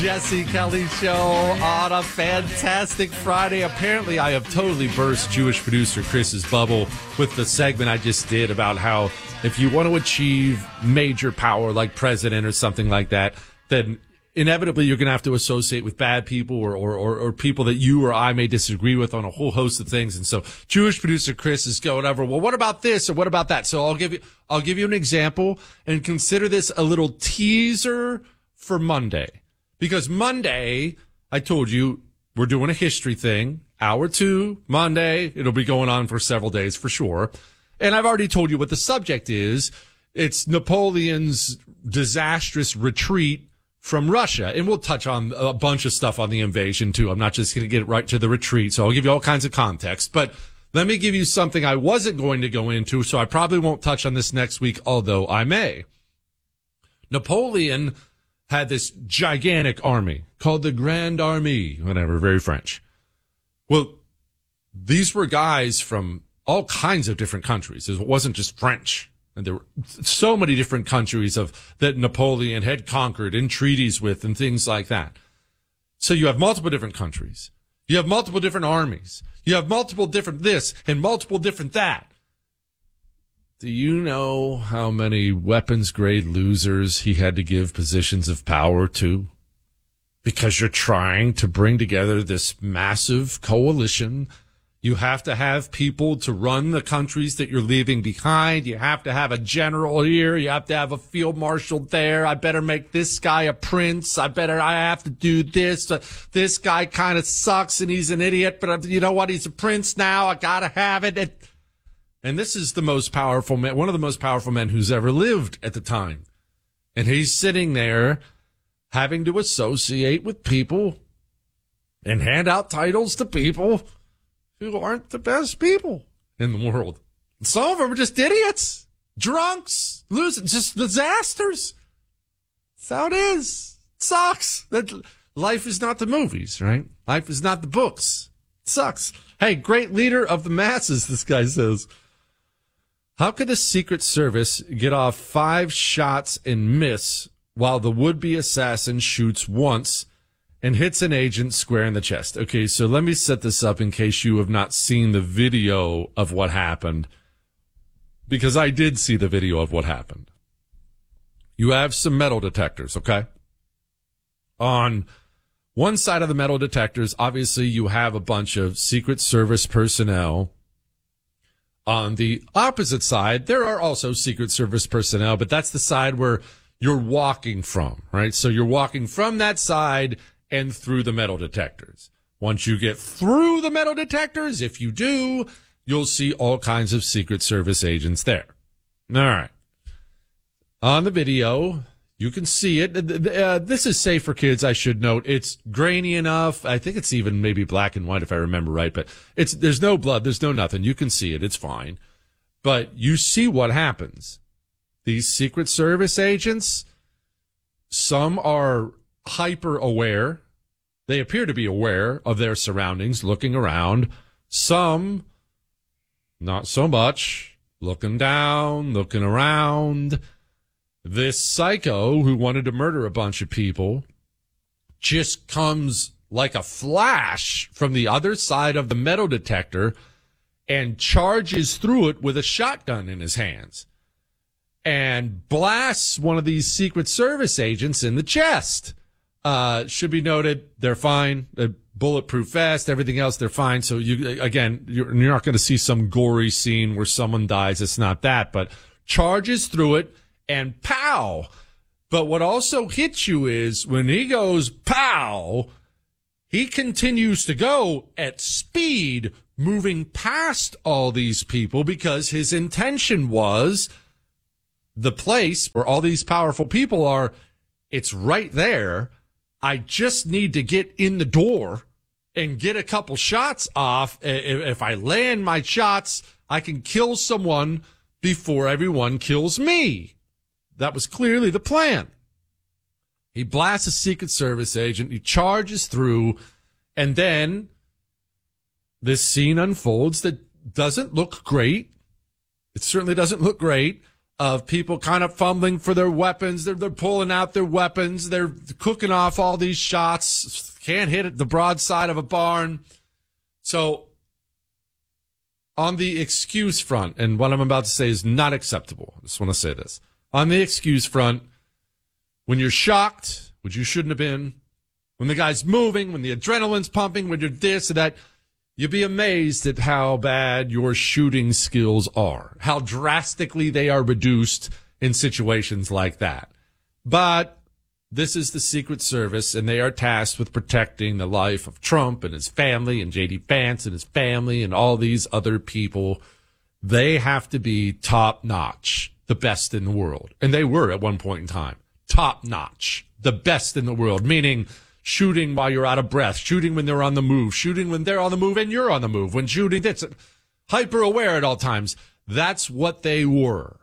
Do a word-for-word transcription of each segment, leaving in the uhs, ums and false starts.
Jesse Kelly Show on a fantastic Friday. Apparently, I have totally burst Jewish producer Chris's bubble with the segment I just did about how if you want to achieve major power like president or something like that, then inevitably you're going to have to associate with bad people or, or, or, or people that you or I may disagree with on a whole host of things. And so Jewish producer Chris is going over, well, what about this or what about that? So I'll give you, I'll give you an example and consider this a little teaser for Monday. Because Monday, I told you, we're doing a history thing. Hour two, Monday. It'll be going on for several days for sure. And I've already told you what the subject is. It's Napoleon's disastrous retreat from Russia. And we'll touch on a bunch of stuff on the invasion, too. I'm not just going to get right to the retreat, so I'll give you all kinds of context. But let me give you something I wasn't going to go into, so I probably won't touch on this next week, although I may. Napoleon had this gigantic army called the Grand Army, whatever, very French. Well, these were guys from all kinds of different countries. It wasn't just French. And there were so many different countries of that Napoleon had conquered in treaties with and things like that. So you have multiple different countries. You have multiple different armies. You have multiple different this and multiple different that. Do you know how many weapons-grade losers he had to give positions of power to? Because you're trying to bring together this massive coalition. You have to have people to run the countries that you're leaving behind. You have to have a general here. You have to have a field marshal there. I better make this guy a prince. I better, I have to do this. Uh, this guy kind of sucks and he's an idiot, but you know what? He's a prince now. I gotta have it. it And this is the most powerful man, one of the most powerful men who's ever lived at the time. And he's sitting there having to associate with people and hand out titles to people who aren't the best people in the world. And some of them are just idiots, drunks, losing, just disasters. That's how it is. It sucks. That life is not the movies, right? Life is not the books. It sucks. Hey, great leader of the masses, this guy says. How could the Secret Service get off five shots and miss while the would-be assassin shoots once and hits an agent square in the chest? Okay, so let me set this up in case you have not seen the video of what happened, because I did see the video of what happened. You have some metal detectors, okay? On one side of the metal detectors, obviously you have a bunch of Secret Service personnel. On the opposite side, there are also Secret Service personnel, but that's the side where you're walking from, right? So you're walking from that side and through the metal detectors. Once you get through the metal detectors, if you do, you'll see all kinds of Secret Service agents there. All right. On the video, you can see it. Uh, this is safe for kids, I should note. It's grainy enough. I think it's even maybe black and white if I remember right, but it's there's no blood, there's no nothing. You can see it. It's fine. But you see what happens. These Secret Service agents, some are hyper aware. They appear to be aware of their surroundings, looking around. Some, not so much, looking down, looking around. This psycho who wanted to murder a bunch of people just comes like a flash from the other side of the metal detector and charges through it with a shotgun in his hands and blasts one of these Secret Service agents in the chest. Uh, should be noted, they're fine. They're bulletproof vest, everything else, they're fine. So you, again, you're, you're not going to see some gory scene where someone dies. It's not that, but charges through it and pow. But what also hits you is when he goes pow, he continues to go at speed, moving past all these people because his intention was the place where all these powerful people are, it's right there. I just need to get in the door and get a couple shots off. If I land my shots, I can kill someone before everyone kills me. That was clearly the plan. He blasts a Secret Service agent. He charges through, and then this scene unfolds that doesn't look great. It certainly doesn't look great. of people kind of fumbling for their weapons. They're, they're pulling out their weapons. They're cooking off all these shots. Can't hit it the broadside of a barn. So on the excuse front, and what I'm about to say is not acceptable. I just want to say this. On the excuse front, when you're shocked, which you shouldn't have been, when the guy's moving, when the adrenaline's pumping, when you're this or that, you'd be amazed at how bad your shooting skills are, how drastically they are reduced in situations like that. But this is the Secret Service, and they are tasked with protecting the life of Trump and his family and J D Vance and his family and all these other people. They have to be top-notch, the best in the world. And they were at one point in time. Top-notch, the best in the world, meaning shooting while you're out of breath, shooting when they're on the move, shooting when they're on the move and you're on the move, when shooting, that's hyper-aware at all times. That's what they were.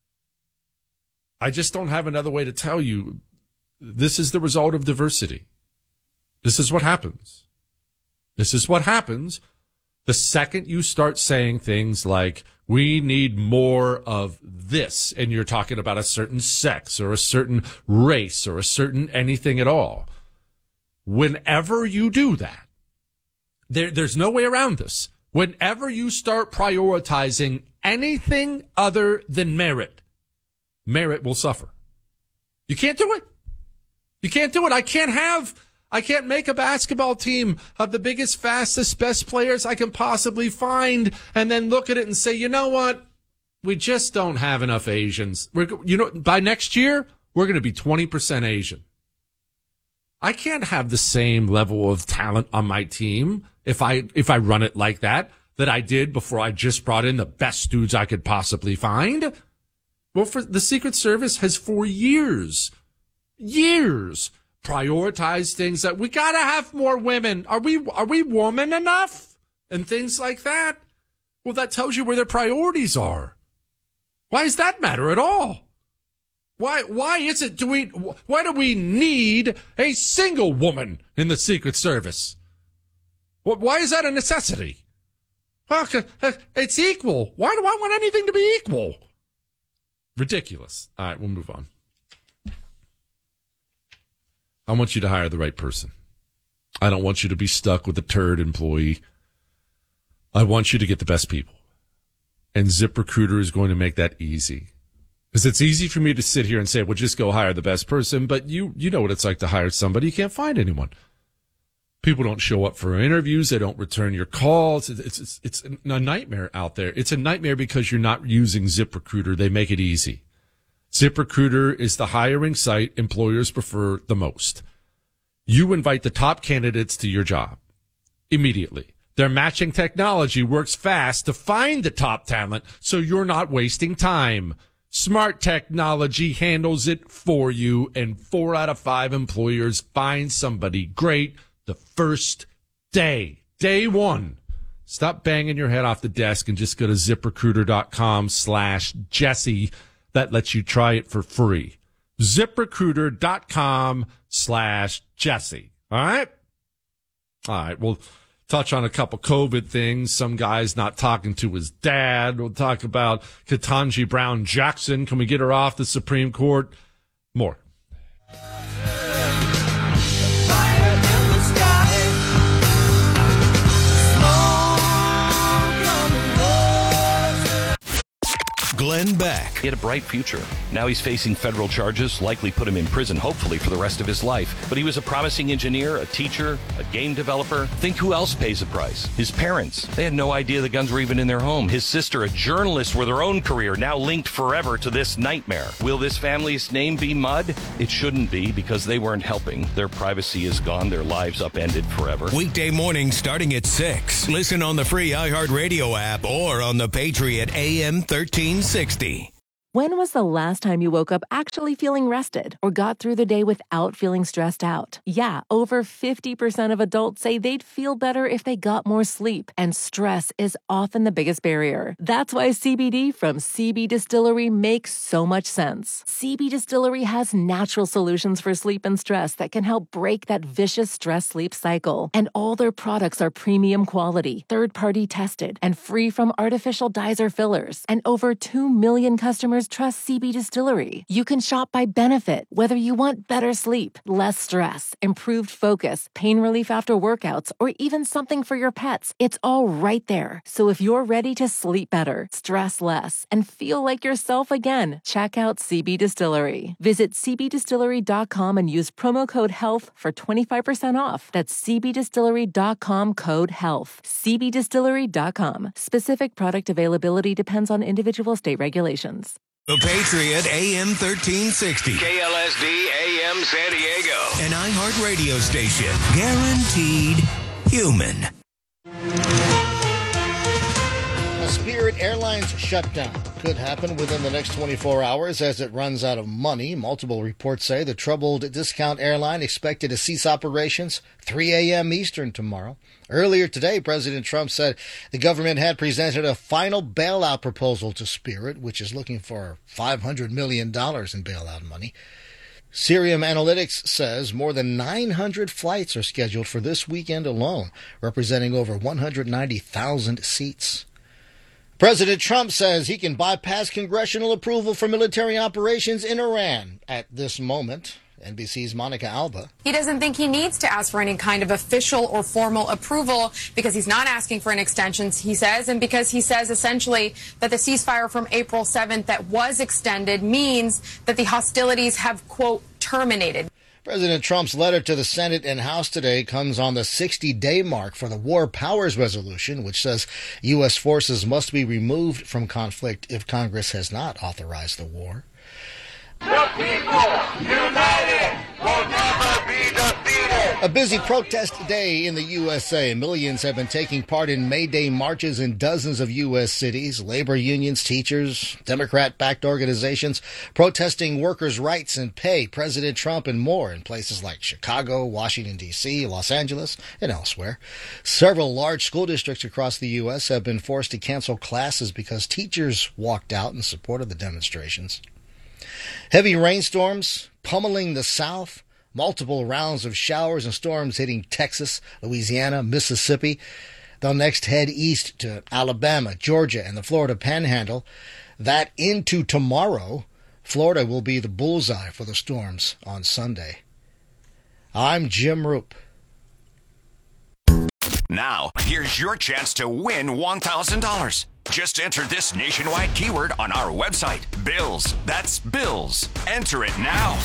I just don't have another way to tell you. This is the result of diversity. This is what happens. This is what happens the second you start saying things like, we need more of this, and you're talking about a certain sex or a certain race or a certain anything at all. Whenever you do that, there, there's no way around this. Whenever you start prioritizing anything other than merit, merit will suffer. You can't do it. You can't do it. I can't have, I can't make a basketball team of the biggest, fastest, best players I can possibly find and then look at it and say, you know what? We just don't have enough Asians. We're, you know, by next year, we're going to be twenty percent Asian. I can't have the same level of talent on my team if I, if I run it like that, that I did before I just brought in the best dudes I could possibly find. Well, for the Secret Service has for years Years prioritize things that we gotta have more women. Are we are we woman enough? And things like that. Well, that tells you where their priorities are. Why does that matter at all? Why why is it do we why do we need a single woman in the Secret Service? Why is that a necessity? Well, it's equal. Why do I want anything to be equal? Ridiculous. All right, we'll move on. I want you to hire the right person. I don't want you to be stuck with a turd employee. I want you to get the best people. And ZipRecruiter is going to make that easy. Because it's easy for me to sit here and say, well, just go hire the best person. But you you know what it's like to hire somebody. You can't find anyone. People don't show up for interviews. They don't return your calls. It's, it's, it's a nightmare out there. It's a nightmare because you're not using ZipRecruiter. They make it easy. ZipRecruiter is the hiring site employers prefer the most. You invite the top candidates to your job immediately. Their matching technology works fast to find the top talent, so you're not wasting time. Smart technology handles it for you, and four out of five employers find somebody great the first day. Day one. Stop banging your head off the desk and just go to ZipRecruiter.com slash Jesse. That lets you try it for free. ZipRecruiter.com slash Jesse. All right? All right. We'll touch on a couple COVID things. Some guy's not talking to his dad. We'll talk about Ketanji Brown Jackson. Can we get her off the Supreme Court? More. Glenn Beck. He had a bright future. Now he's facing federal charges, likely put him in prison, hopefully for the rest of his life. But he was a promising engineer, a teacher, a game developer. Think who else pays the price? His parents. They had no idea the guns were even in their home. His sister, a journalist with her own career, now linked forever to this nightmare. Will this family's name be mud? It shouldn't be, because they weren't helping. Their privacy is gone. Their lives upended forever. Weekday morning starting at six. Listen on the free iHeartRadio app or on the Patriot A M thirteen sixty. When was the last time you woke up actually feeling rested or got through the day without feeling stressed out? Yeah, over fifty percent of adults say they'd feel better if they got more sleep, and stress is often the biggest barrier. That's why C B D from C B Distillery makes so much sense. C B Distillery has natural solutions for sleep and stress that can help break that vicious stress-sleep cycle. And all their products are premium quality, third-party tested, and free from artificial dyes or fillers. And over two million customers customers trust C B Distillery. You can shop by benefit, whether you want better sleep, less stress, improved focus, pain relief after workouts, or even something for your pets. It's all right there. So if you're ready to sleep better, stress less, and feel like yourself again, check out C B Distillery. Visit c b distillery dot com and use promo code HEALTH for twenty-five percent off. That's c b distillery dot com code HEALTH. c b distillery dot com. Specific product availability depends on individual state regulations. The Patriot A M thirteen sixty. K L S D A M San Diego. An iHeart radio station. Guaranteed human. A Spirit Airlines shutdown could happen within the next twenty-four hours as it runs out of money. Multiple reports say the troubled discount airline expected to cease operations three a.m. Eastern tomorrow. Earlier today, President Trump said the government had presented a final bailout proposal to Spirit, which is looking for five hundred million dollars in bailout money. Cirium Analytics says more than nine hundred flights are scheduled for this weekend alone, representing over one hundred ninety thousand seats. President Trump says he can bypass congressional approval for military operations in Iran at this moment. N B C's Monica Alba. He doesn't think he needs to ask for any kind of official or formal approval because he's not asking for an extension, he says, and because he says essentially that the ceasefire from April seventh that was extended means that the hostilities have, quote, terminated. President Trump's letter to the Senate and House today comes on the sixty-day mark for the War Powers Resolution, which says U S forces must be removed from conflict if Congress has not authorized the war. The people united will never be defeated. A busy protest day in the U S A. Millions have been taking part in May Day marches in dozens of U S cities. Labor unions, teachers, Democrat-backed organizations protesting workers' rights and pay, President Trump, and more in places like Chicago, Washington, D C, Los Angeles, and elsewhere. Several large school districts across the U S have been forced to cancel classes because teachers walked out in support of the demonstrations. Heavy rainstorms pummeling the South, multiple rounds of showers and storms hitting Texas, Louisiana, Mississippi. They'll next head east to Alabama, Georgia, and the Florida Panhandle. That into tomorrow. Florida will be the bullseye for the storms on Sunday. I'm Jim Roop. Now, here's your chance to win one thousand dollars. Just enter this nationwide keyword on our website, Bills. That's Bills. Enter it now.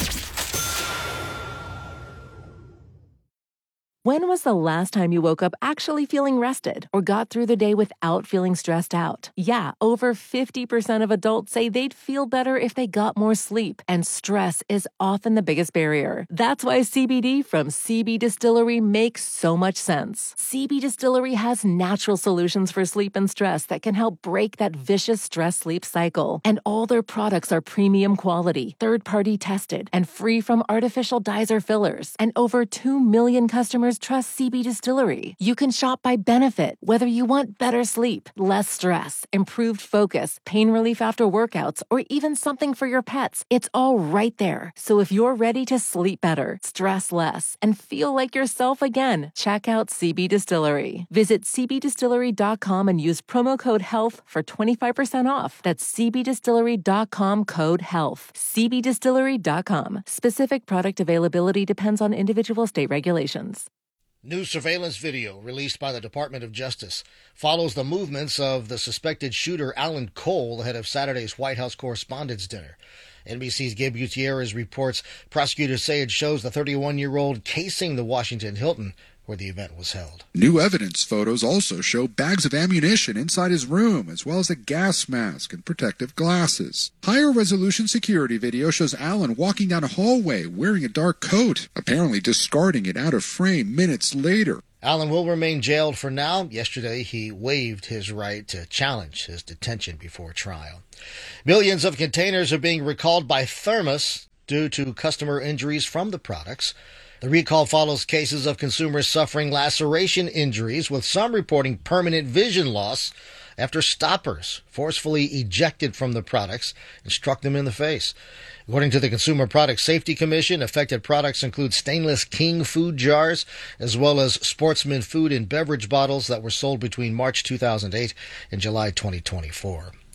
When was the last time you woke up actually feeling rested or got through the day without feeling stressed out? Yeah, over fifty percent of adults say they'd feel better if they got more sleep, and stress is often the biggest barrier. That's why C B D from C B Distillery makes so much sense. C B Distillery has natural solutions for sleep and stress that can help break that vicious stress-sleep cycle. And all their products are premium quality, third-party tested, and free from artificial dyes or fillers. And over two million customers trust C B Distillery. You can shop by benefit, whether you want better sleep, less stress, improved focus, pain relief after workouts, or even something for your pets. It's all right there. So if you're ready to sleep better, stress less, and feel like yourself again, check out C B Distillery. Visit c b distillery dot com and use promo code HEALTH for twenty-five percent off. That's c b distillery dot com code HEALTH. c b distillery dot com. Specific product availability depends on individual state regulations. New surveillance video released by the Department of Justice follows the movements of the suspected shooter Alan Cole ahead of Saturday's White House Correspondents' Dinner. N B C's Gabe Gutierrez reports prosecutors say it shows the thirty-one-year-old casing the Washington Hilton where the event was held. New evidence photos also show bags of ammunition inside his room, as well as a gas mask and protective glasses. Higher resolution security video shows Allen walking down a hallway wearing a dark coat, apparently discarding it out of frame minutes later. Allen will remain jailed for now. Yesterday, he waived his right to challenge his detention before trial. Millions of containers are being recalled by Thermos due to customer injuries from the products. The recall follows cases of consumers suffering laceration injuries, with some reporting permanent vision loss after stoppers forcefully ejected from the products and struck them in the face. According to the Consumer Product Safety Commission, affected products include stainless King food jars, as well as Sportsman food and beverage bottles that were sold between March two thousand eight and July twenty twenty-four.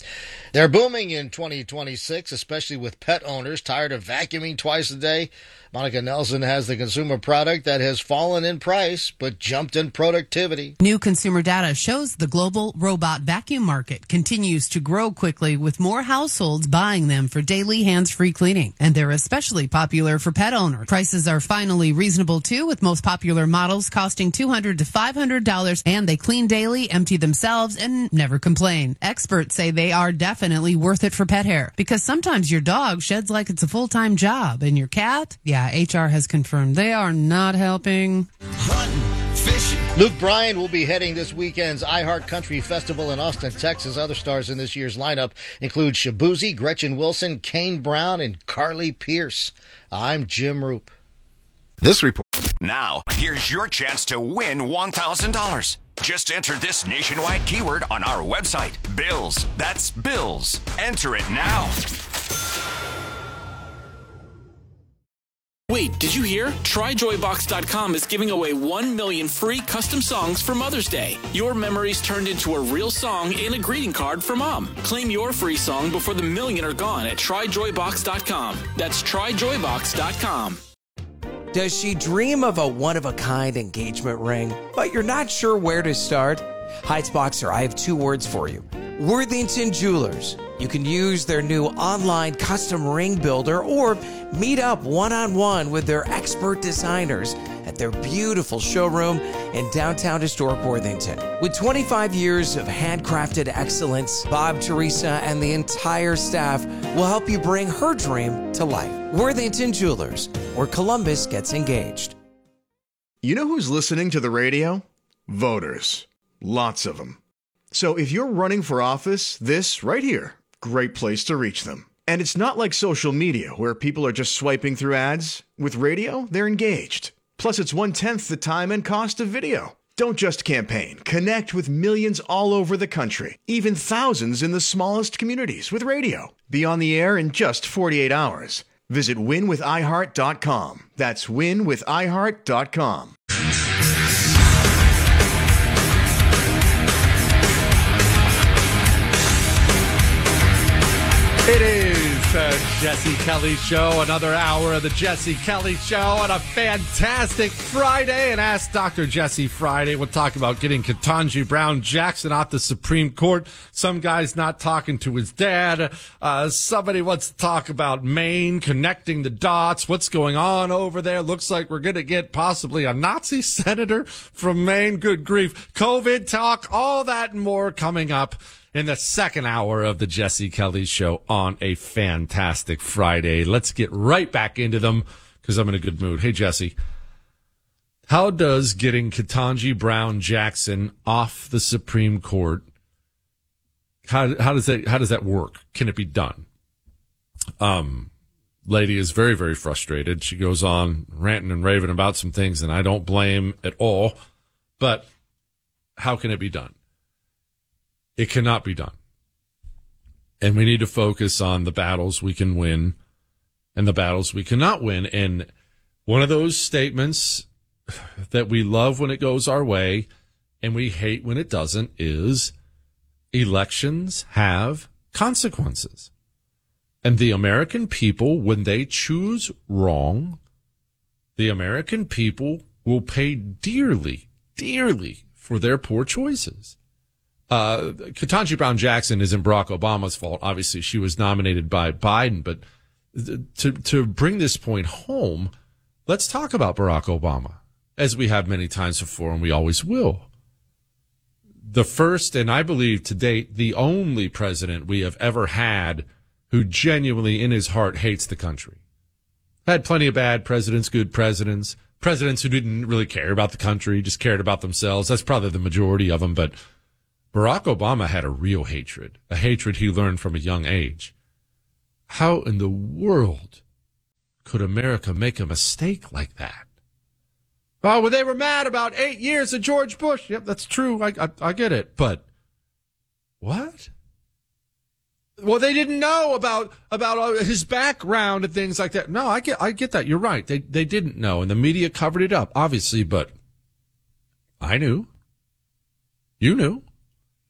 They're booming in twenty twenty-six, especially with pet owners tired of vacuuming twice a day. Monica Nelson has the consumer product that has fallen in price but jumped in productivity. New consumer data shows the global robot vacuum market continues to grow quickly, with more households buying them for daily hands-free cleaning. And they're especially popular for pet owners. Prices are finally reasonable too, with most popular models costing two hundred to five hundred dollars, and they clean daily, empty themselves, and never complain. Experts say they are definitely worth it for pet hair, because sometimes your dog sheds like it's a full-time job, and your cat, yeah, H R has confirmed they are not helping. Hunting, fishing. Luke Bryan will be heading this weekend's iHeart Country Festival in Austin, Texas. Other stars in this year's lineup include Shabuzi, Gretchen Wilson, Kane Brown, and Carly Pierce. I'm Jim Roop. This report. Now, here's your chance to win one thousand dollars. Just enter this nationwide keyword on our website, Bills. That's Bills. Enter it now. Wait, did you hear? Try Joy Box dot com is giving away one million free custom songs for Mother's Day. Your memories turned into a real song and a greeting card for Mom. Claim your free song before the million are gone at Try Joy Box dot com. That's Try Joy Box dot com. Does she dream of a one-of-a-kind engagement ring, but you're not sure where to start? Heights Boxer, I have two words for you. Worthington Jewelers. You can use their new online custom ring builder or meet up one-on-one with their expert designers at their beautiful showroom in downtown historic Worthington. With twenty-five years of handcrafted excellence, Bob, Teresa, and the entire staff will help you bring her dream to life. Worthington Jewelers, where Columbus gets engaged. You know who's listening to the radio? Voters. Lots of them. So if you're running for office, this right here, great place to reach them. And it's not like social media where people are just swiping through ads. With radio, they're engaged. Plus, it's one-tenth the time and cost of video. Don't just campaign. Connect with millions all over the country, even thousands in the smallest communities with radio. Be on the air in just forty-eight hours. Visit win with i heart dot com. That's win with i heart dot com. It is the Jesse Kelly Show, another hour of the Jesse Kelly Show on a fantastic Friday. And Ask Doctor Jesse Friday. We'll talk about getting Ketanji Brown Jackson off the Supreme Court. Some guy's not talking to his dad. Uh, somebody wants to talk about Maine, connecting the dots. What's going on over there? Looks like we're going to get possibly a Nazi senator from Maine. Good grief. COVID talk, all that and more coming up in the second hour of the Jesse Kelly Show on a fantastic Friday. Let's get right back into them because I'm in a good mood. Hey, Jesse, how does getting Ketanji Brown Jackson off the Supreme Court, how, how does that, how does that work? Can it be done? Um, lady is very, very frustrated. She goes on ranting and raving about some things, and I don't blame at all, but how can it be done? It cannot be done. And we need to focus on the battles we can win and the battles we cannot win. And one of those statements that we love when it goes our way and we hate when it doesn't is elections have consequences. And the American people, when they choose wrong, the American people will pay dearly, dearly for their poor choices. Uh, Ketanji Brown Jackson isn't Barack Obama's fault. Obviously, she was nominated by Biden. But to to bring this point home, let's talk about Barack Obama, as we have many times before, and we always will. The first, and I believe to date, the only president we have ever had who genuinely in his heart hates the country. Had plenty of bad presidents, good presidents, presidents who didn't really care about the country, just cared about themselves. That's probably the majority of them, but Barack Obama had a real hatred, a hatred he learned from a young age. How in the world could America make a mistake like that? Oh, well, they were mad about eight years of George Bush. Yep, that's true. I, I, I get it. But what? Well, they didn't know about about his background and things like that. No, I get I get that. You're right. They they didn't know, and the media covered it up, obviously. But I knew. You knew.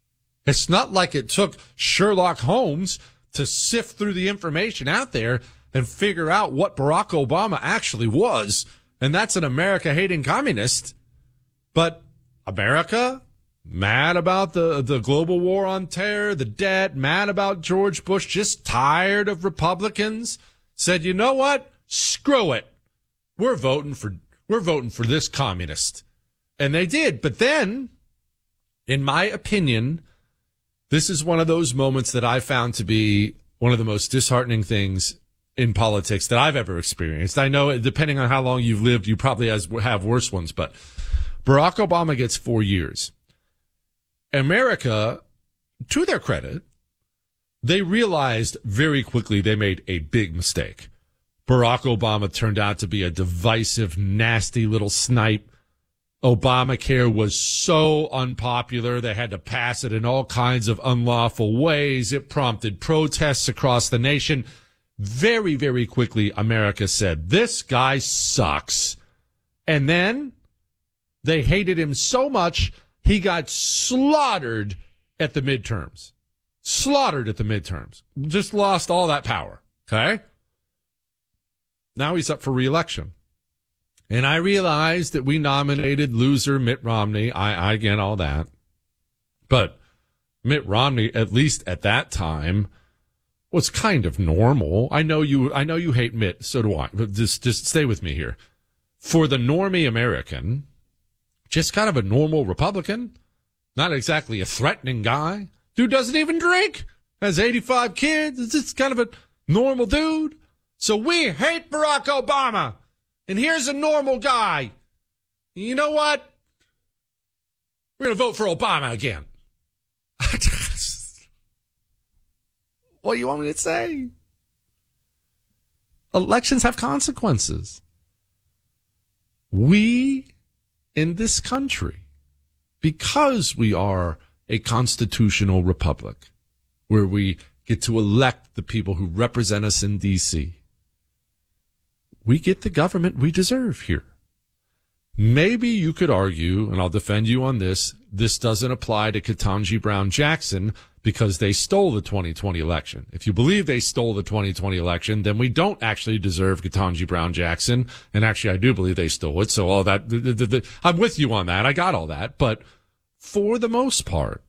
It's not like it took Sherlock Holmes to sift through the information out there and figure out what Barack Obama actually was. And that's an America-hating communist. But America, mad about the, the global war on terror, the debt, mad about George Bush, just tired of Republicans, said, you know what? Screw it. We're voting for, we're voting for this communist. And they did. But then, in my opinion, this is one of those moments that I found to be one of the most disheartening things in politics that I've ever experienced. I know, depending on how long you've lived, you probably has, have worse ones, but Barack Obama gets four years. America, to their credit, they realized very quickly they made a big mistake. Barack Obama turned out to be a divisive, nasty little snipe. Obamacare was so unpopular, they had to pass it in all kinds of unlawful ways. It prompted protests across the nation. Very, very quickly, America said, this guy sucks. And then they hated him so much, he got slaughtered at the midterms. Slaughtered at the midterms. Just lost all that power. Okay? Now he's up for re-election. And I realized that we nominated loser Mitt Romney. I, I get all that. But Mitt Romney, at least at that time, was kind of normal. I know you, I know you hate Mitt. So do I. But just, just stay with me here. For the normie American, just kind of a normal Republican, not exactly a threatening guy. Dude doesn't even drink, has eighty-five kids. It's just kind of a normal dude. So we hate Barack Obama. And here's a normal guy. You know what? We're going to vote for Obama again. What do you want me to say? Elections have consequences. We in this country, because we are a constitutional republic where we get to elect the people who represent us in D C, we get the government we deserve here. Maybe you could argue, and I'll defend you on this, this doesn't apply to Ketanji Brown Jackson because they stole the twenty twenty election. If you believe they stole the twenty twenty election, then we don't actually deserve Ketanji Brown Jackson. And actually, I do believe they stole it. So all that, the, the, the, I'm with you on that. I got all that. But for the most part,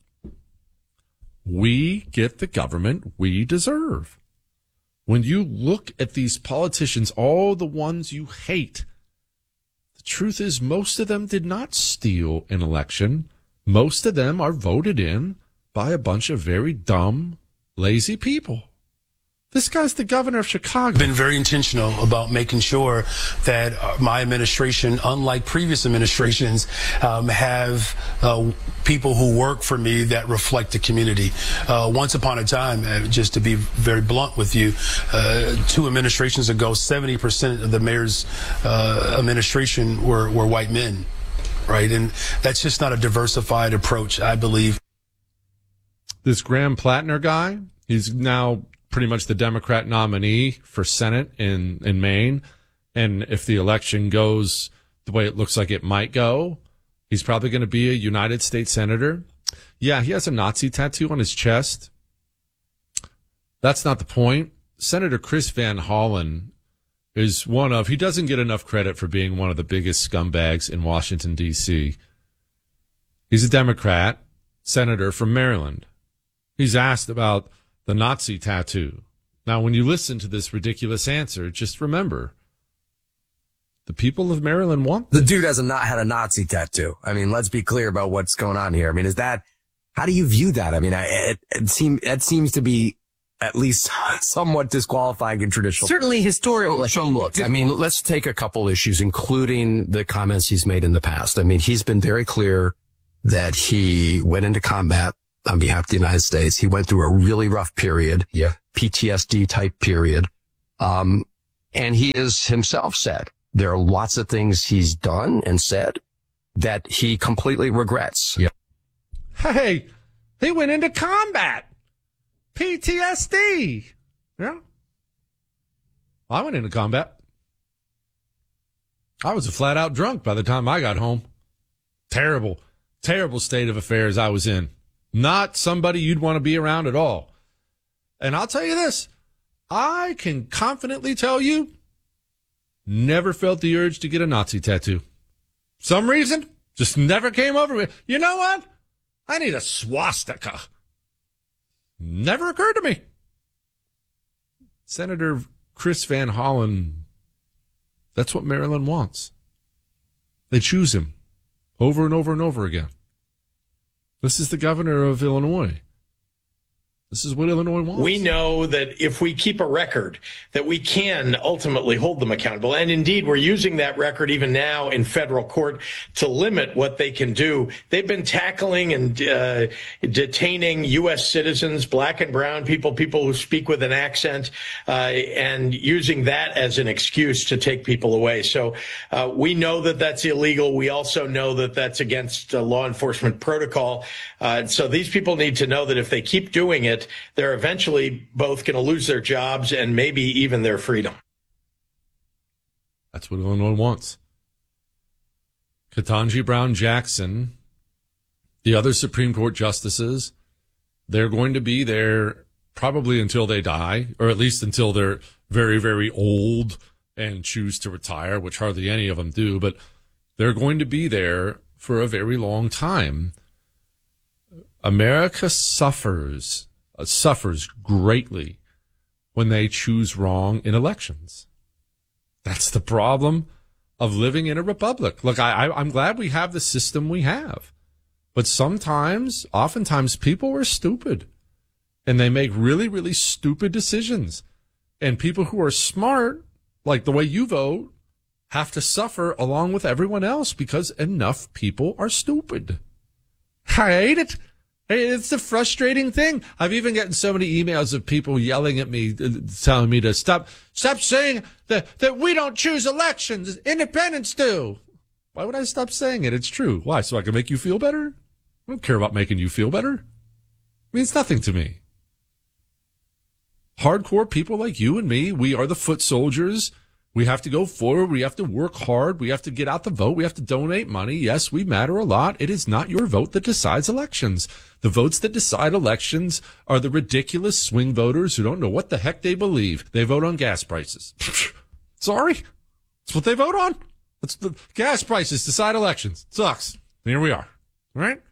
we get the government we deserve. When you look at these politicians, all the ones you hate, the truth is most of them did not steal an election. Most of them are voted in by a bunch of very dumb, lazy people. This guy's the governor of Chicago. Been very intentional about making sure that uh, my administration, unlike previous administrations, um, have uh, people who work for me that reflect the community. Uh, once upon a time, uh, just to be very blunt with you, uh, two administrations ago, seventy percent of the mayor's uh, administration were, were white men, right? And that's just not a diversified approach, I believe. This Graham Plattner guy, he's now pretty much the Democrat nominee for Senate in, in Maine. And if the election goes the way it looks like it might go, he's probably going to be a United States Senator. Yeah, he has a Nazi tattoo on his chest. That's not the point. Senator Chris Van Hollen is one of, he doesn't get enough credit for being one of the biggest scumbags in Washington, D C. He's a Democrat senator from Maryland. He's asked about the Nazi tattoo. Now, when you listen to this ridiculous answer, just remember, the people of Maryland want this. The dude has a not had a Nazi tattoo. I mean, let's be clear about what's going on here. I mean, is that, how do you view that? I mean, I, it, it seems, it seems to be at least somewhat disqualifying in traditional. Certainly historical. So look, I mean, let's take a couple issues, including the comments he's made in the past. I mean, he's been very clear that he went into combat on behalf of the United States. He went through a really rough period. Yeah. P T S D type period. Um, and he has himself said there are lots of things he's done and said that he completely regrets. Yeah. Hey, he went into combat. P T S D. Yeah. I went into combat. I was a flat out drunk by the time I got home. Terrible, terrible state of affairs I was in. Not somebody you'd want to be around at all. And I'll tell you this, I can confidently tell you, never felt the urge to get a Nazi tattoo. Some reason, just never came over me. You know what? I need a swastika. Never occurred to me. Senator Chris Van Hollen, that's what Maryland wants. They choose him over and over and over again. This is the governor of Illinois. This is what Illinois wants. We know that if we keep a record, that we can ultimately hold them accountable. And indeed, we're using that record even now in federal court to limit what they can do. They've been tackling and uh, detaining U S citizens, black and brown people, people who speak with an accent, uh, and using that as an excuse to take people away. So uh, we know that that's illegal. We also know that that's against uh, law enforcement protocol. Uh, so these people need to know that if they keep doing it, they're eventually both going to lose their jobs and maybe even their freedom. That's what Illinois wants. Ketanji Brown Jackson, the other Supreme Court justices, they're going to be there probably until they die, or at least until they're very, very old and choose to retire, which hardly any of them do, but they're going to be there for a very long time. America suffers suffers greatly when they choose wrong in elections. That's the problem of living in a republic. Look, I, I, I'm glad we have the system we have, but sometimes, oftentimes, people are stupid, and they make really, really stupid decisions. And people who are smart, like the way you vote, have to suffer along with everyone else because enough people are stupid. I hate it. It's a frustrating thing. I've even gotten so many emails of people yelling at me, telling me to stop, stop saying that, that we don't choose elections. Independents do. Why would I stop saying it? It's true. Why? So I can make you feel better? I don't care about making you feel better. It means nothing to me. Hardcore people like you and me, we are the foot soldiers. We have to go forward. We have to work hard. We have to get out the vote. We have to donate money. Yes, we matter a lot. It is not your vote that decides elections. The votes that decide elections are the ridiculous swing voters who don't know what the heck they believe. They vote on gas prices. Sorry. That's what they vote on. That's the gas prices decide elections. Sucks. And here we are. All right?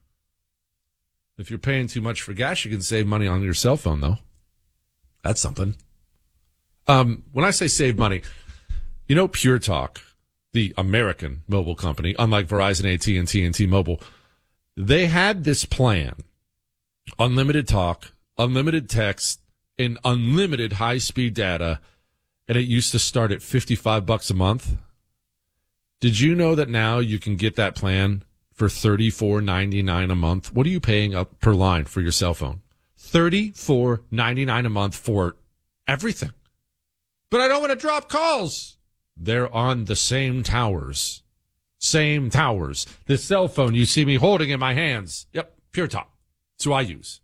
If you're paying too much for gas, you can save money on your cell phone, though. That's something. Um, when I say save money, you know, Pure Talk, the American mobile company, unlike Verizon, A T and T and T-Mobile, they had this plan, unlimited talk, unlimited text, and unlimited high-speed data, and it used to start at fifty-five bucks a month. Did you know that now you can get that plan for thirty-four ninety-nine a month? What are you paying up per line for your cell phone? thirty-four ninety-nine a month for everything. But I don't want to drop calls. They're on the same towers. Same towers. The cell phone you see me holding in my hands. Yep, Pure Talk. That's who I use.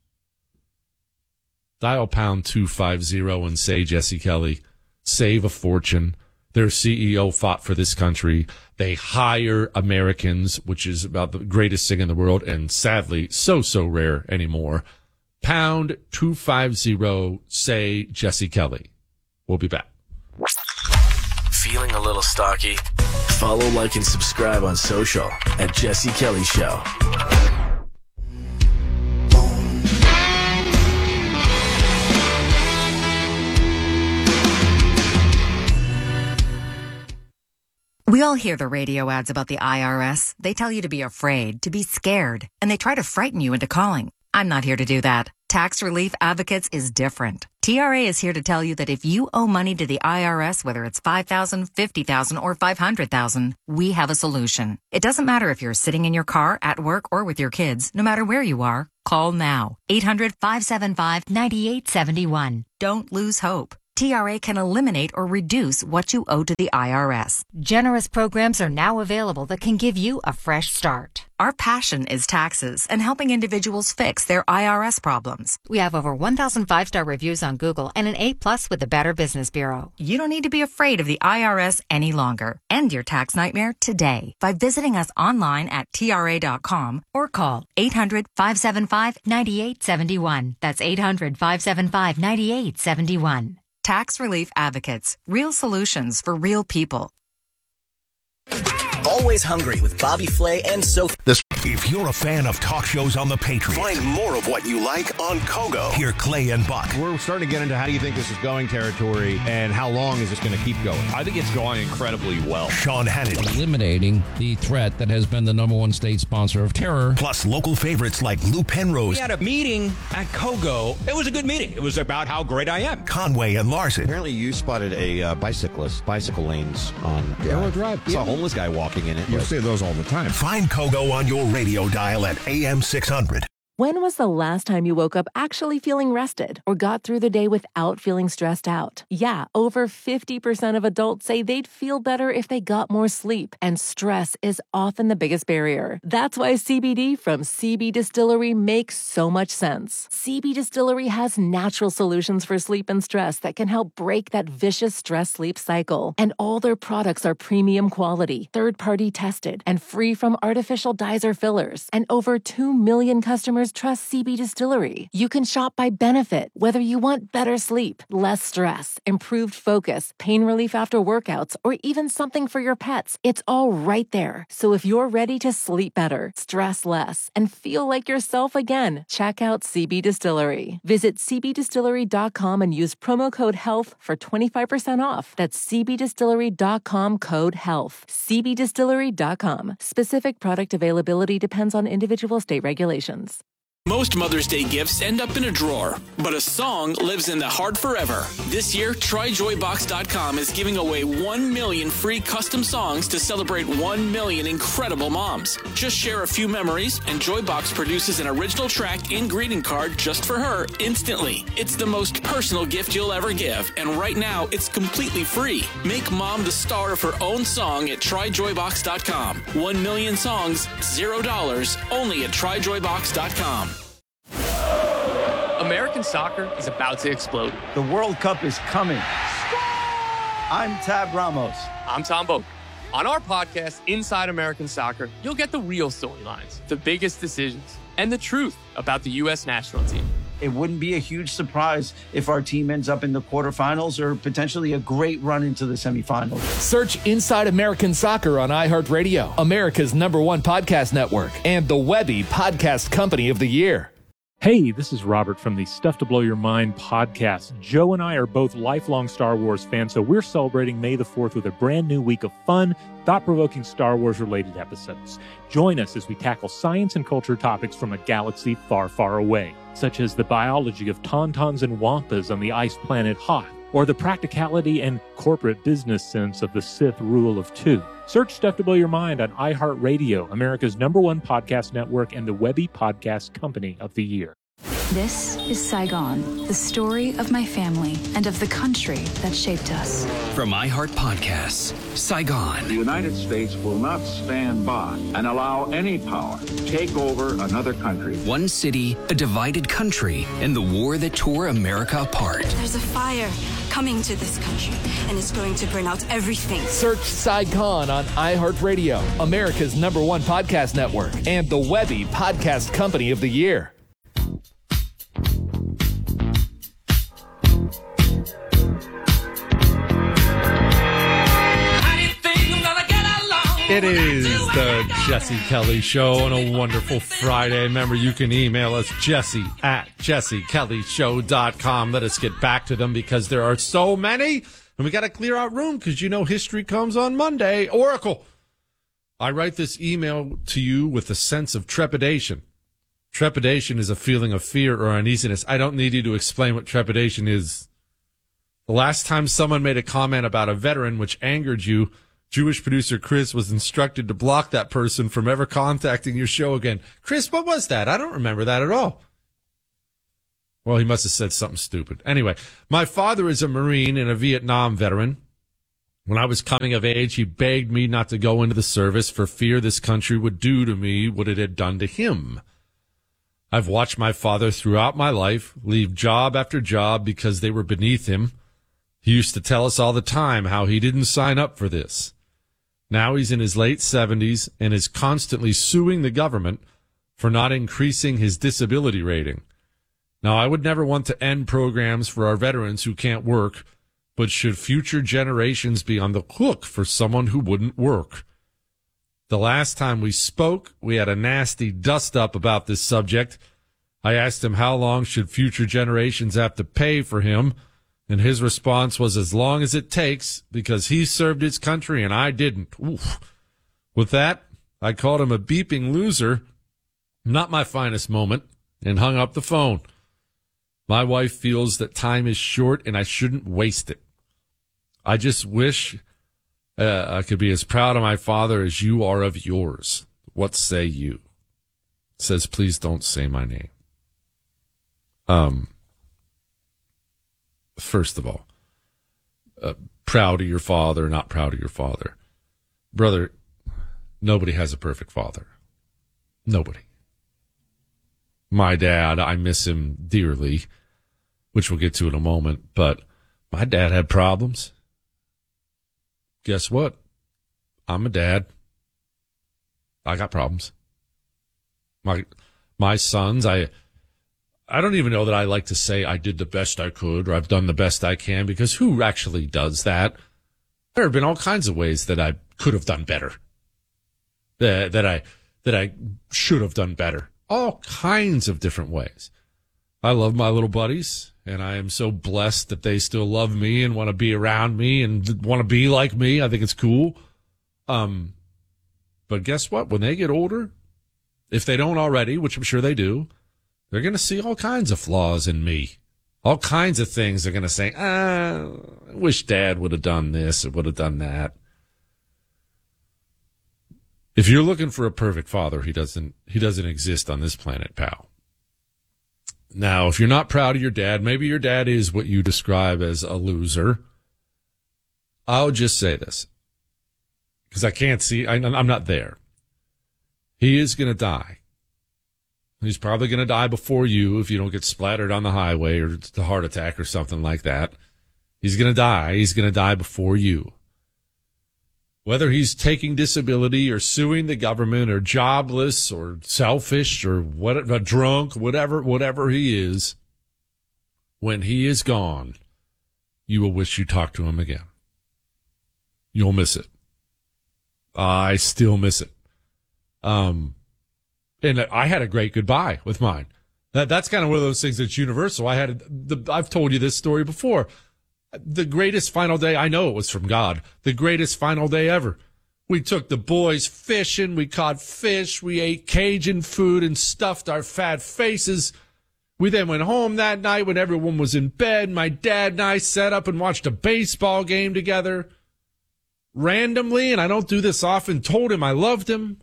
Dial pound two fifty and say Jesse Kelly. Save a fortune. Their C E O fought for this country. They hire Americans, which is about the greatest thing in the world, and sadly, so, so rare anymore. Pound two fifty, say Jesse Kelly. We'll be back. Feeling a little stocky? Follow, like, and subscribe on social at Jesse Kelly Show. We all hear the radio ads about the I R S. They tell you to be afraid, to be scared, and they try to frighten you into calling. I'm not here to do that. Tax Relief Advocates is different. T R A is here to tell you that if you owe money to the I R S, whether it's five thousand dollars, fifty thousand dollars, or five hundred thousand dollars, we have a solution. It doesn't matter if you're sitting in your car, at work, or with your kids. No matter where you are, call now. eight hundred, five seven five, nine eight seven one. Don't lose hope. T R A can eliminate or reduce what you owe to the I R S. Generous programs are now available that can give you a fresh start. Our passion is taxes and helping individuals fix their I R S problems. We have over one thousand five-star reviews on Google and an A plus with the Better Business Bureau. You don't need to be afraid of the I R S any longer. End your tax nightmare today by visiting us online at T R A dot com or call eight hundred, five seven five, nine eight seven one. That's eight hundred, five seven five, nine eight seven one. Tax Relief Advocates. Real solutions for real people. Always hungry with Bobby Flay and Sophie. This. If you're a fan of talk shows on the Patriot, Find more of what you like on Kogo. Hear Clay and Buck. We're starting to get into how do you think this is going territory and how long is this going to keep going? I think it's going incredibly well. Sean Hannity. Eliminating the threat that has been the number one state sponsor of terror. Plus local favorites like Lou Penrose. We had a meeting at Kogo. It was a good meeting. It was about how great I am. Conway and Larson. Apparently you spotted a uh, bicyclist, bicycle lanes on Arrow Drive. Saw a homeless guy walking in it. You see those all the time. Find Kogo on your radio dial at A M six hundred. When was the last time you woke up actually feeling rested or got through the day without feeling stressed out? Yeah, over fifty percent of adults say they'd feel better if they got more sleep, and stress is often the biggest barrier. That's why C B D from C B Distillery makes so much sense. C B Distillery has natural solutions for sleep and stress that can help break that vicious stress-sleep cycle. And all their products are premium quality, third-party tested, and free from artificial dyes or fillers. And over two million customers trust C B Distillery. You can shop by benefit, whether you want better sleep, less stress, improved focus, pain relief after workouts, or even something for your pets. It's all right there. So if you're ready to sleep better, stress less, and feel like yourself again, check out C B Distillery. Visit C B distillery dot com and use promo code HEALTH for twenty-five percent off. That's C B distillery dot com code HEALTH. C B distillery dot com. Specific product availability depends on individual state regulations. Most Mother's Day gifts end up in a drawer, but a song lives in the heart forever. This year, Try Joy Box dot com is giving away one million free custom songs to celebrate one million incredible moms. Just share a few memories, and Joybox produces an original track and greeting card just for her instantly. It's the most personal gift you'll ever give, and right now, it's completely free. Make mom the star of her own song at Try Joy Box dot com. One million songs, zero dollars, only at Try Joy Box dot com. American soccer is about to explode. The World Cup is coming. I'm Tab Ramos. I'm Tom Boak. On our podcast, Inside American Soccer, you'll get the real storylines, the biggest decisions, and the truth about the U S national team. It wouldn't be a huge surprise if our team ends up in the quarterfinals or potentially a great run into the semifinals. Search Inside American Soccer on iHeartRadio, America's number one podcast network, and the Webby Podcast Company of the Year. Hey, this is Robert from the Stuff to Blow Your Mind podcast. Joe and I are both lifelong Star Wars fans, so we're celebrating May the fourth with a brand new week of fun, thought-provoking Star Wars-related episodes. Join us as we tackle science and culture topics from a galaxy far, far away, such as the biology of tauntauns and wampas on the ice planet Hoth, or the practicality and corporate business sense of the Sith rule of two. Search Stuff to Blow Your Mind on iHeartRadio, America's number one podcast network, and the Webby Podcast Company of the Year. This is Saigon, the story of my family and of the country that shaped us. From iHeart Podcasts, Saigon. The United States will not stand by and allow any power to take over another country. One city, a divided country, and the war that tore America apart. There's a fire coming to this country, and it's going to burn out everything. Search Saigon on iHeartRadio, America's number one podcast network, and the Webby Podcast Company of the Year. It is the Jesse Kelly Show on a wonderful Friday. Remember, you can email us, Jesse at jesse kelly show dot com. Let us get back to them because there are so many. And we got to clear out room because, you know, history comes on Monday. Oracle. I write this email to you with a sense of trepidation. Trepidation is a feeling of fear or uneasiness. I don't need you to explain what trepidation is. The last time someone made a comment about a veteran which angered you, Jewish producer Chris was instructed to block that person from ever contacting your show again. Chris, what was that? I don't remember that at all. Well, he must have said something stupid. Anyway, my father is a Marine and a Vietnam veteran. When I was coming of age, he begged me not to go into the service for fear this country would do to me what it had done to him. I've watched my father throughout my life leave job after job because they were beneath him. He used to tell us all the time how he didn't sign up for this. Now he's in his late seventies and is constantly suing the government for not increasing his disability rating. Now, I would never want to end programs for our veterans who can't work, but should future generations be on the hook for someone who wouldn't work? The last time we spoke, we had a nasty dust-up about this subject. I asked him how long should future generations have to pay for him, and his response was as long as it takes because he served his country and I didn't. Oof. With that, I called him a beeping loser, not my finest moment, and hung up the phone. My wife feels that time is short and I shouldn't waste it. I just wish uh, I could be as proud of my father as you are of yours. What say you? It says, please don't say my name. Um, first of all, uh, proud of your father, not proud of your father. Brother, nobody has a perfect father. Nobody. My dad, I miss him dearly, which we'll get to in a moment, but my dad had problems. Guess what? I'm a dad. I got problems. My my sons, I I don't even know that I like to say I did the best I could or I've done the best I can, because who actually does that? There have been all kinds of ways that I could have done better. That, that I that I should have done better. All kinds of different ways. I love my little buddies, and I am so blessed that they still love me and want to be around me and want to be like me. I think it's cool. Um, but guess what? When they get older, if they don't already, which I'm sure they do, they're going to see all kinds of flaws in me. All kinds of things they're going to say, ah, I wish Dad would have done this or would have done that. If you're looking for a perfect father, he doesn't, he doesn't exist on this planet, pal. Now, if you're not proud of your dad, maybe your dad is what you describe as a loser. I'll just say this, because I can't see, I, I'm not there. He is going to die. He's probably going to die before you if you don't get splattered on the highway or it's a heart attack or something like that. He's going to die. He's going to die before you. Whether he's taking disability or suing the government or jobless or selfish or what, a drunk, whatever, whatever he is, when he is gone, you will wish you talked to him again. You'll miss it. I still miss it. Um, and I had a great goodbye with mine. That, that's kind of one of those things that's universal. I had, the, I've told you this story before. The greatest final day, I know it was from God, the greatest final day ever. We took the boys fishing, we caught fish, we ate Cajun food and stuffed our fat faces. We then went home that night when everyone was in bed. My dad and I sat up and watched a baseball game together. Randomly, and I don't do this often, told him I loved him.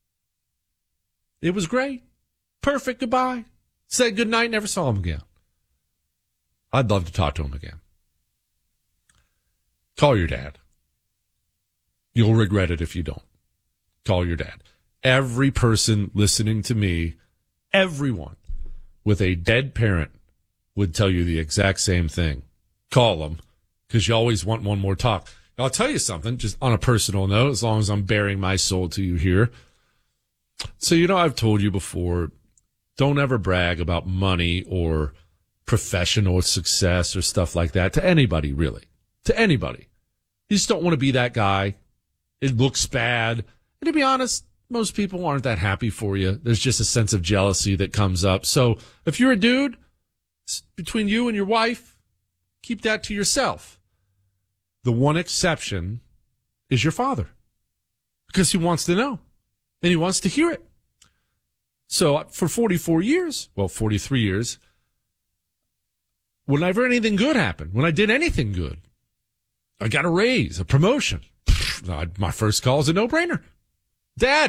It was great. Perfect goodbye. Said goodnight, never saw him again. I'd love to talk to him again. Call your dad. You'll regret it if you don't. Call your dad. Every person listening to me, everyone with a dead parent would tell you the exact same thing. Call them, because you always want one more talk. I'll tell you something, just on a personal note, as long as I'm bearing my soul to you here. So, you know, I've told you before, don't ever brag about money or professional success or stuff like that to anybody, really. To anybody. You just don't want to be that guy. It looks bad. And to be honest, most people aren't that happy for you. There's just a sense of jealousy that comes up. So if you're a dude, between you and your wife, keep that to yourself. The one exception is your father, because he wants to know and he wants to hear it. So for forty-four years, well, forty-three years, whenever anything good happened, when I did anything good, I got a raise, a promotion, my first call is a no-brainer. Dad,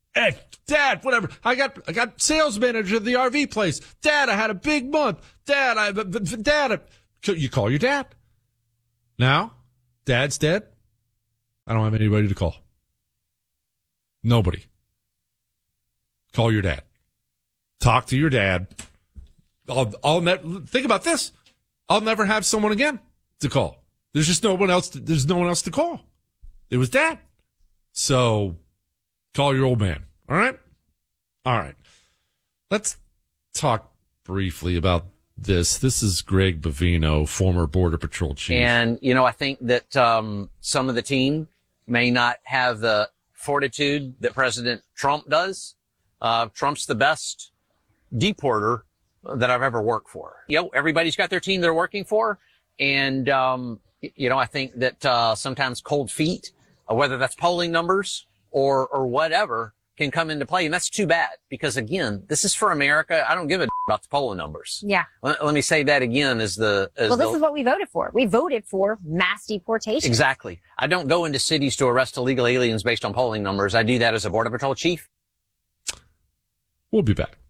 Hey, Dad, whatever. I got I got sales manager of the R V place. Dad, I had a big month. Dad, I Dad, I, you call your dad. Now, Dad's dead. I don't have anybody to call. Nobody. Call your dad. Talk to your dad. I'll, I'll ne- think about this. I'll never have someone again to call. There's just no one else. To, there's no one else to call. It was Dad. So call your old man. All right. All right. Let's talk briefly about this. This is Greg Bovino, former Border Patrol chief. And, you know, I think that um, some of the team may not have the fortitude that President Trump does. Uh, Trump's the best deporter that I've ever worked for. You know, everybody's got their team they're working for. And, um, you know, I think that uh, sometimes cold feet, uh, whether that's polling numbers or or whatever, can come into play. And that's too bad because, again, this is for America. I don't give a about the polling numbers. Yeah. Let, let me say that again as the as Well, this the, is what we voted for. We voted for mass deportation. Exactly. I don't go into cities to arrest illegal aliens based on polling numbers. I do that as a Border Patrol chief. We'll be back.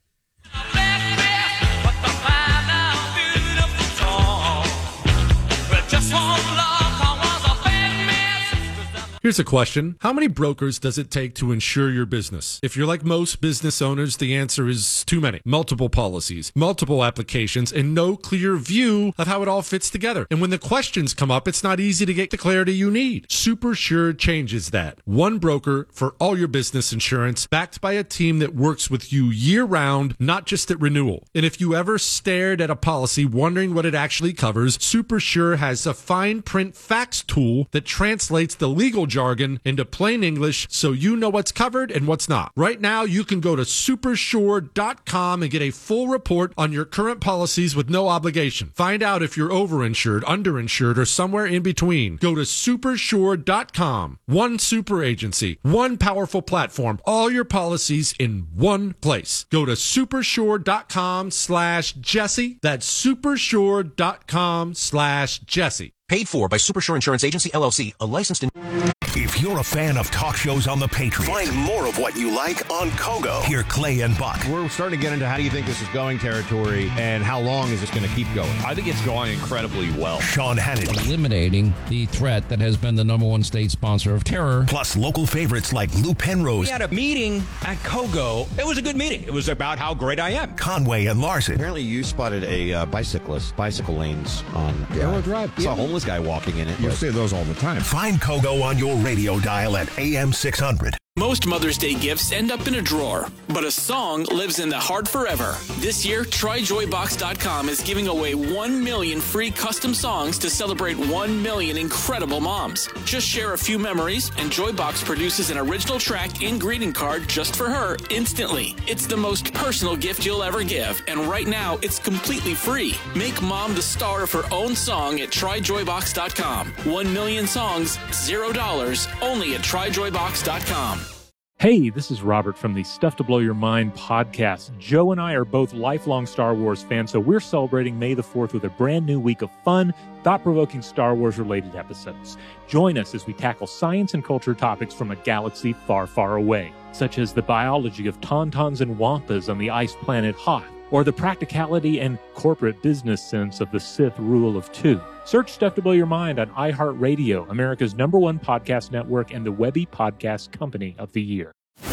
Here's a question. How many brokers does it take to insure your business? If you're like most business owners, the answer is too many. Multiple policies, multiple applications, and no clear view of how it all fits together. And when the questions come up, it's not easy to get the clarity you need. SuperSure changes that. One broker for all your business insurance, backed by a team that works with you year-round, not just at renewal. And if you ever stared at a policy wondering what it actually covers, SuperSure has a fine print facts tool that translates the legal jargon into plain English so you know what's covered and what's not. Right now, you can go to supersure dot com and get a full report on your current policies with no obligation. Find out if you're overinsured, underinsured, or somewhere in between. Go to supersure dot com. One super agency, one powerful platform, all your policies in one place. Go to supersure dot com slash Jesse. That's supersure dot com slash Jesse. Paid for by Supersure Insurance Agency, L L C, a licensed in... If you're a fan of talk shows on the Patriot, find more of what you like on Kogo. Hear Clay and Buck. We're starting to get into how do you think this is going territory and how long is this going to keep going? I think it's going incredibly well. Sean Hannity. Eliminating the threat that has been the number one state sponsor of terror. Plus local favorites like Lou Penrose. We had a meeting at Kogo. It was a good meeting. It was about how great I am. Conway and Larson. Apparently you spotted a uh, bicyclist, bicycle lanes on Arrow Drive. Saw a homeless guy walking in it. You see those all the time. Find Kogo on your radio dial at A M six hundred. Most Mother's Day gifts end up in a drawer, but a song lives in the heart forever. This year, try joy box dot com is giving away one million free custom songs to celebrate one million incredible moms. Just share a few memories, and Joybox produces an original track and greeting card just for her instantly. It's the most personal gift you'll ever give, and right now, it's completely free. Make mom the star of her own song at try joy box dot com. One million songs, zero dollars, only at try joy box dot com. Hey, this is Robert from the Stuff to Blow Your Mind podcast. Joe and I are both lifelong Star Wars fans, so we're celebrating May the fourth with a brand new week of fun, thought-provoking Star Wars-related episodes. Join us as we tackle science and culture topics from a galaxy far, far away, such as the biology of tauntauns and wampas on the ice planet Hoth, or the practicality and corporate business sense of the Sith rule of two. Search Stuff to Blow Your Mind on iHeartRadio, America's number one podcast network and the Webby Podcast Company of the Year.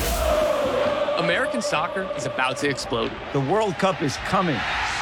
American soccer is about to explode. The World Cup is coming.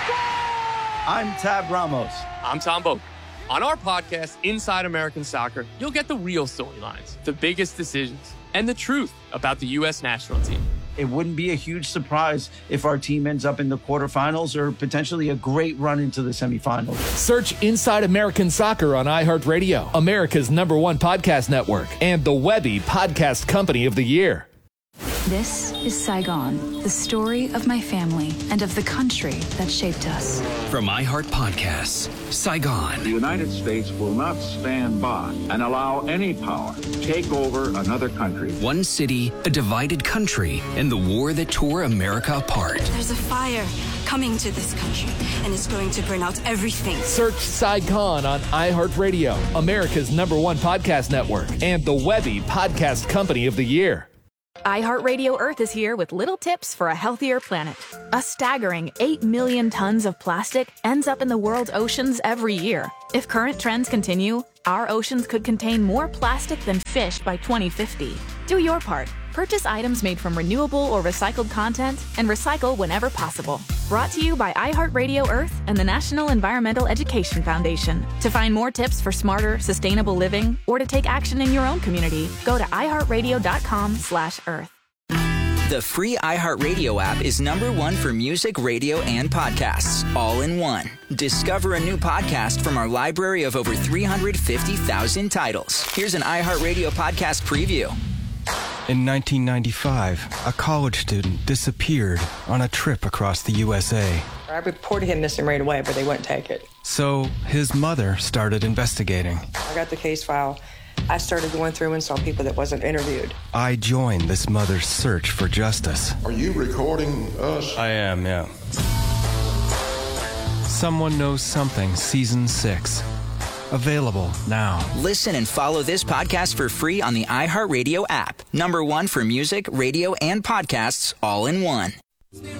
I'm Tab Ramos. I'm Tom Boak. On our podcast, Inside American Soccer, you'll get the real storylines, the biggest decisions, and the truth about the U S national team. It wouldn't be a huge surprise if our team ends up in the quarterfinals or potentially a great run into the semifinals. Search Inside American Soccer on iHeartRadio, America's number one podcast network, and the Webby Podcast Company of the Year. This is Saigon, the story of my family and of the country that shaped us. From iHeart Podcasts, Saigon. The United States will not stand by and allow any power take over another country. One city, a divided country, and the war that tore America apart. There's a fire coming to this country, and it's going to burn out everything. Search Saigon on iHeartRadio, America's number one podcast network, and the Webby Podcast Company of the Year. iHeartRadio Earth is here with little tips for a healthier planet. A staggering eight million tons of plastic ends up in the world's oceans every year. If current trends continue, our oceans could contain more plastic than fish by twenty fifty. Do your part. Purchase items made from renewable or recycled content and recycle whenever possible. Brought to you by iHeartRadio Earth and the National Environmental Education Foundation. To find more tips for smarter, sustainable living or to take action in your own community, go to iHeartRadio.com slash Earth. The free iHeartRadio app is number one for music, radio, and podcasts, all in one. Discover a new podcast from our library of over three hundred fifty thousand titles. Here's an iHeartRadio podcast preview. In nineteen ninety-five, a college student disappeared on a trip across the U S A. I reported him missing right away, but they wouldn't take it. So his mother started investigating. I got the case file. I started going through and saw people that wasn't interviewed. I joined this mother's search for justice. Are you recording us? I am, yeah. Someone Knows Something, Season six. Available now. Listen and follow this podcast for free on the iHeartRadio app. Number one for music, radio, and podcasts, all in one.